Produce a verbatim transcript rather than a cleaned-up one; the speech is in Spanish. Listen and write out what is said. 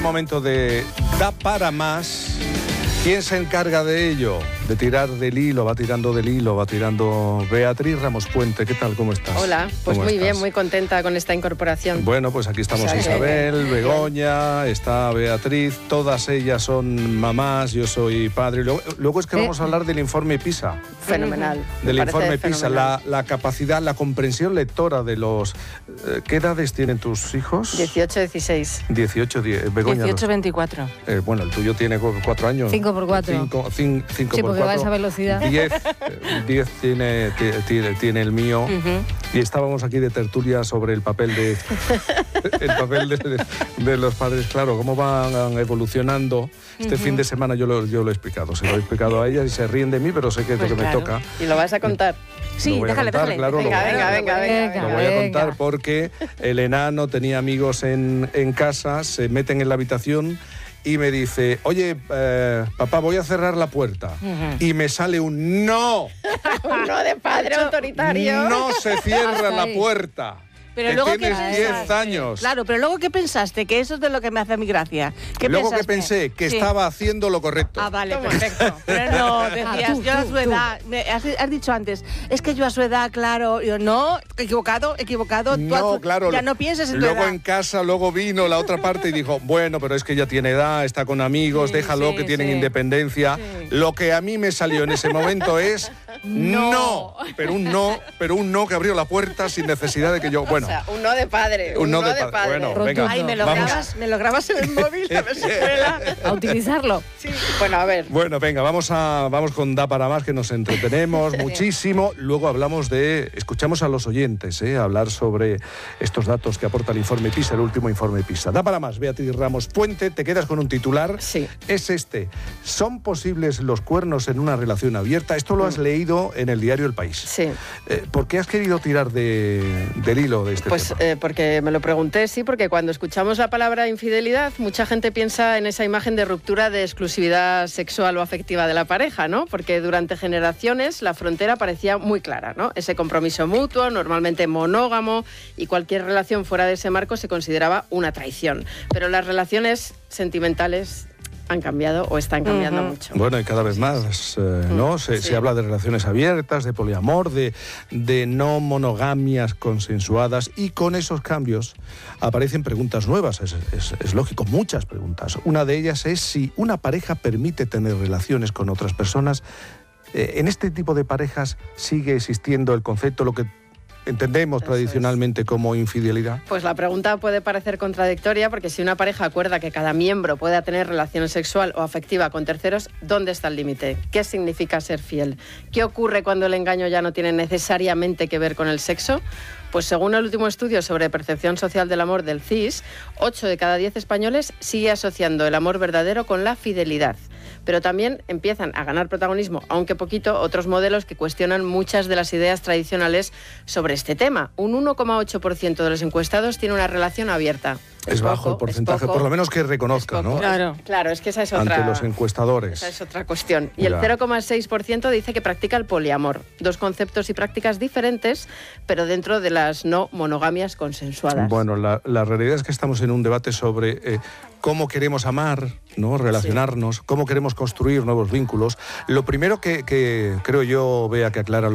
Momento de Da para más. ¿Quién se encarga de ello? De tirar del hilo, va tirando del hilo, va tirando Beatriz Ramos Puente. ¿Qué tal? ¿Cómo estás? Hola, pues muy estás? bien, muy contenta con esta incorporación. Bueno, pues aquí estamos O sea, Isabel, que... Begoña, está Beatriz, todas ellas son mamás, yo soy padre. Luego, luego es que ¿Eh? vamos a hablar del informe PISA. Fenomenal. Del Me informe parece PISA, la, la capacidad, la comprensión lectora de los... Eh, ¿Qué edades tienen tus hijos? dieciocho, dieciséis. dieciocho, diez, Begoña. dieciocho, veinticuatro. Eh, bueno, el tuyo tiene cuatro años. cinco por cuatro. cinco, cinco, cinco sí, por porque cuatro. va a esa velocidad. diez tiene, tiene, tiene el mío. Uh-huh. Y estábamos aquí de tertulia sobre el papel de el papel de, de, de los padres, claro, cómo van evolucionando. Este uh-huh. fin de semana yo lo, yo lo he explicado, se lo he explicado a ellas y se ríen de mí, pero sé que es pues lo que claro. me toca. ¿Y lo vas a contar? Sí, déjale, contar, déjale. Claro, venga, lo, venga, venga, venga. Lo voy a contar porque el enano tenía amigos en, en casa, se meten en la habitación y me dice, oye, eh, papá, voy a cerrar la puerta. Uh-huh. Y me sale un no. Un no de padre autoritario. No se cierra la puerta. Pero que luego tienes ¿qué diez años. Claro, pero luego ¿qué pensaste? Que eso es de lo que me hace mi gracia. ¿Qué luego pensaste? que pensé que sí. estaba haciendo lo correcto. Ah, vale, perfecto. Pero no, decías, ah, tú, yo a su edad, me, has, has dicho antes, es que yo a su edad, claro, yo no, equivocado, equivocado. No, tú, claro. Ya no pienses en tu Luego edad. en casa, luego vino la otra parte y dijo, bueno, pero es que ya tiene edad, está con amigos, sí, déjalo, sí, que tienen sí. independencia. Sí. Lo que a mí me salió en ese momento es no. no. Pero un no, pero un no que abrió la puerta sin necesidad de que yo, bueno. O sea, un no de padre, un, un no, no de, de padre. Bueno, Rotundo. venga, Ay, me lo vamos. grabas, me lo grabas en el móvil, a ver si cuela. A utilizarlo. Sí. Bueno, a ver. Bueno, venga, vamos a vamos con Da para más, que nos entretenemos muchísimo. Luego hablamos de, escuchamos a los oyentes, ¿eh? hablar sobre estos datos que aporta el informe PISA, el último informe PISA. Da para más, Beatriz Ramos Puente, te quedas con un titular. Sí. Es este. ¿Son posibles los cuernos en una relación abierta? Esto lo has mm. leído en el diario El País. Sí. Eh, ¿Por qué has querido tirar de, del hilo de este pues, tema? Pues eh, porque me lo pregunté, sí, porque cuando escuchamos la palabra infidelidad, mucha gente piensa en esa imagen de ruptura de exclusividad sexual o afectiva de la pareja, ¿no? Porque durante generaciones la frontera parecía muy clara, ¿no? Ese compromiso mutuo, normalmente monógamo, y cualquier relación fuera de ese marco se consideraba una traición. Pero las relaciones sentimentales han cambiado o están cambiando uh-huh. mucho. Bueno, y cada vez más, eh, ¿no? Se, sí. se habla de relaciones abiertas, de poliamor, de, de no monogamias consensuadas, y con esos cambios aparecen preguntas nuevas, es, es, es lógico, muchas preguntas. Una de ellas es si una pareja permite tener relaciones con otras personas. Eh, en este tipo de parejas sigue existiendo el concepto, lo que entendemos Eso tradicionalmente es. como infidelidad. Pues la pregunta puede parecer contradictoria, porque si una pareja acuerda que cada miembro pueda tener relación sexual o afectiva con terceros, ¿dónde está el límite? ¿Qué significa ser fiel? ¿Qué ocurre cuando el engaño ya no tiene necesariamente que ver con el sexo? Pues según el último estudio sobre percepción social del amor del C I S, ocho de cada diez españoles sigue asociando el amor verdadero con la fidelidad. Pero también empiezan a ganar protagonismo, aunque poquito, otros modelos que cuestionan muchas de las ideas tradicionales sobre este tema. Un uno coma ocho por ciento de los encuestados tiene una relación abierta. Es, es bajo poco, el porcentaje, por lo menos que reconozca, ¿no? Claro, claro, es que esa es otra... Ante los encuestadores. Esa es otra cuestión. Y el cero coma seis por ciento dice que practica el poliamor. Dos conceptos y prácticas diferentes, pero dentro de las no monogamias consensuadas. Bueno, la, la realidad es que estamos en un debate sobre eh, cómo queremos amar, ¿no? Relacionarnos, sí. cómo queremos construir nuevos vínculos. Lo primero que, que creo yo, Bea, que aclara